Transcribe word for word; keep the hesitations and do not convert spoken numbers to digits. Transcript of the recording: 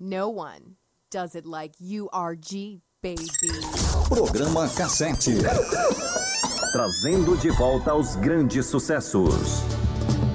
No one does it like U R G, baby. Programa Cassete. Trazendo de volta os grandes sucessos.